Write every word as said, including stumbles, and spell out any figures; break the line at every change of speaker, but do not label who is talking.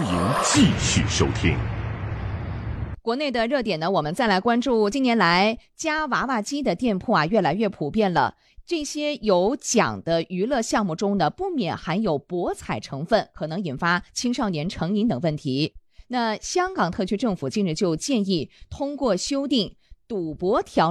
迎继续收听。
国内的热点呢，我们再来关注近年来夹娃娃机的店铺啊越来越普遍了。这些有奖的娱乐项目中呢，不免含有博彩成分，可能引发青少年成瘾等问题。那香港特区政府近日就建议通过修订赌博条